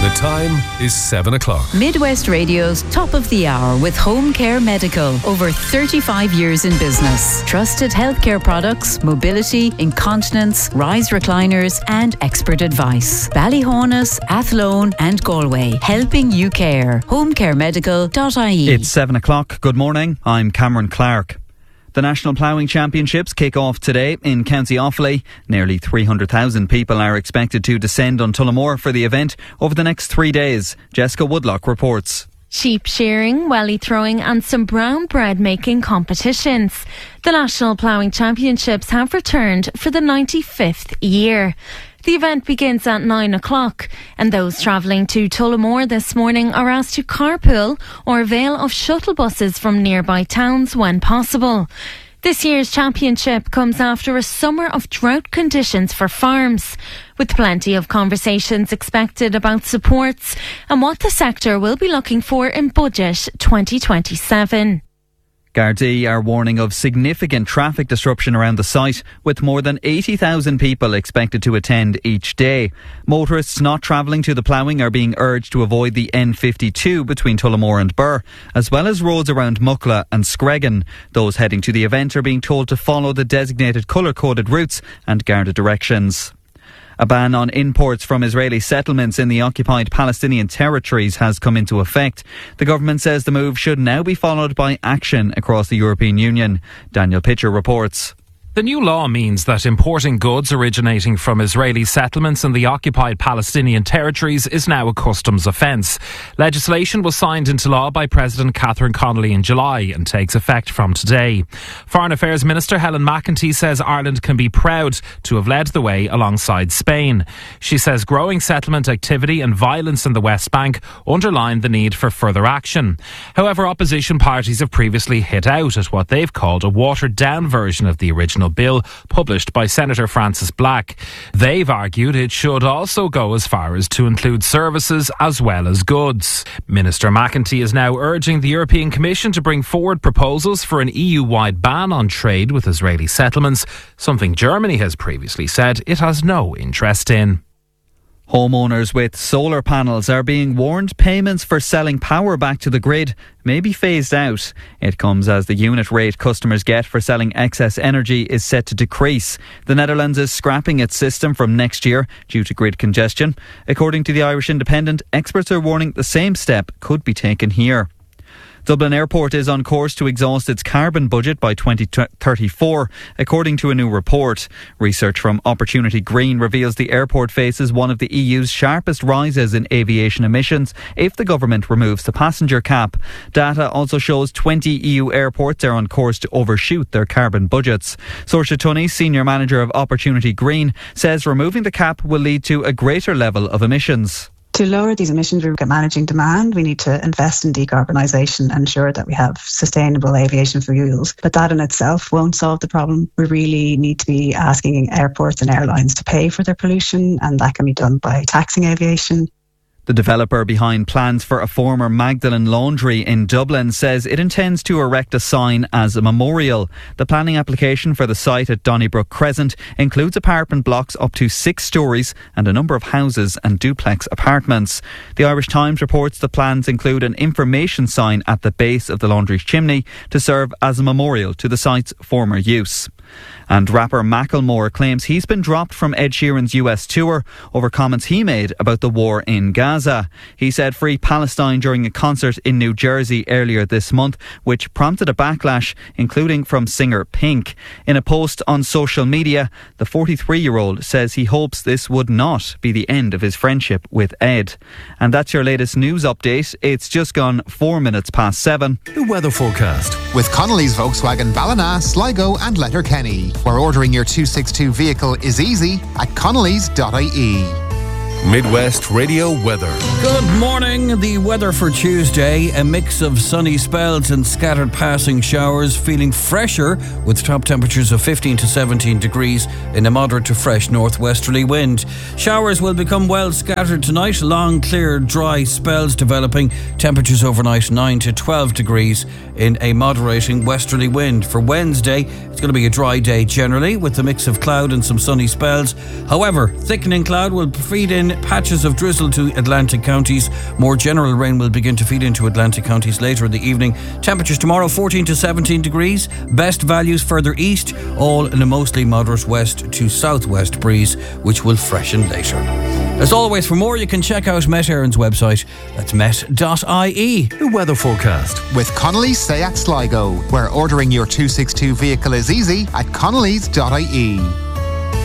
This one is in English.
The time is 7 o'clock. Midwest Radio's Top of the Hour with Home Care Medical. Over 35 years in business. Trusted healthcare products, mobility, incontinence, rise recliners and expert advice. Ballyhonus, Athlone and Galway. Helping you care. homecaremedical.ie. It's 7 o'clock. Good morning. I'm Cameron Clark. The National Ploughing Championships kick off today in County Offaly. Nearly 300,000 people are expected to descend on Tullamore for the event over the next 3 days. Jessica Woodlock reports. Sheep shearing, welly throwing and some brown bread making competitions. The National Ploughing Championships have returned for the 95th year. The event begins at 9 o'clock and those travelling to Tullamore this morning are asked to carpool or avail of shuttle buses from nearby towns when possible. This year's championship comes after a summer of drought conditions for farms, with plenty of conversations expected about supports and what the sector will be looking for in Budget 2027. Gardaí are warning of significant traffic disruption around the site, with more than 80,000 people expected to attend each day. Motorists not travelling to the ploughing are being urged to avoid the N52 between Tullamore and Birr, as well as roads around Muckla and Screggan. Those heading to the event are being told to follow the designated colour-coded routes and Garda directions. A ban on imports from Israeli settlements in the occupied Palestinian territories has come into effect. The government says the move should now be followed by action across the European Union. Daniel Pitcher reports. The new law means that importing goods originating from Israeli settlements in the occupied Palestinian territories is now a customs offence. Legislation was signed into law by President Catherine Connolly in July and takes effect from today. Foreign Affairs Minister Helen McEntee says Ireland can be proud to have led the way alongside Spain. She says growing settlement activity and violence in the West Bank underline the need for further action. However, opposition parties have previously hit out at what they've called a watered-down version of the original bill published by Senator Francis Black. They've argued it should also go as far as to include services as well as goods. Minister McEntee is now urging the European Commission to bring forward proposals for an EU-wide ban on trade with Israeli settlements, something Germany has previously said it has no interest in. Homeowners with solar panels are being warned payments for selling power back to the grid may be phased out. It comes as the unit rate customers get for selling excess energy is set to decrease. The Netherlands is scrapping its system from next year due to grid congestion. According to the Irish Independent, experts are warning the same step could be taken here. Dublin Airport is on course to exhaust its carbon budget by 2034, according to a new report. Research from Opportunity Green reveals the airport faces one of the EU's sharpest rises in aviation emissions if the government removes the passenger cap. Data also shows 20 EU airports are on course to overshoot their carbon budgets. Saoirse Tunney, Senior Manager of Opportunity Green, says removing the cap will lead to a greater level of emissions. To lower these emissions, we're managing demand. We need to invest in decarbonisation and ensure that we have sustainable aviation fuels. But that in itself won't solve the problem. We really need to be asking airports and airlines to pay for their pollution, and that can be done by taxing aviation. The developer behind plans for a former Magdalen laundry in Dublin says it intends to erect a sign as a memorial. The planning application for the site at Donnybrook Crescent includes apartment blocks up to 6 storeys and a number of houses and duplex apartments. The Irish Times reports the plans include an information sign at the base of the laundry's chimney to serve as a memorial to the site's former use. And rapper Macklemore claims he's been dropped from Ed Sheeran's US tour over comments he made about the war in Gaza. He said free Palestine during a concert in New Jersey earlier this month, which prompted a backlash, including from singer Pink. In a post on social media, the 43-year-old says he hopes this would not be the end of his friendship with Ed. And that's your latest news update. It's just gone 4 minutes past 7. The weather forecast with Connolly's Volkswagen Ballina, Sligo and Letterkenny, where ordering your 262 vehicle is easy at connellys.ie. Midwest Radio weather. Good morning. The weather for Tuesday, a mix of sunny spells and scattered passing showers, feeling fresher with top temperatures of 15 to 17 degrees in a moderate to fresh northwesterly wind. Showers will become well scattered tonight, long, clear, dry spells developing. Temperatures overnight 9 to 12 degrees in a moderating westerly wind. For Wednesday, it's going to be a dry day generally with a mix of cloud and some sunny spells. However, thickening cloud will feed in patches of drizzle to Atlantic counties. More general rain will begin to feed into Atlantic counties later in the evening. Temperatures tomorrow 14 to 17 degrees. Best values further east, all in a mostly moderate west to southwest breeze, which will freshen later. As always, for more, you can check out Met Éireann's website. That's met.ie. The weather forecast. With Connolly's Seat Sligo, where ordering your 262 vehicle is easy at connellys.ie.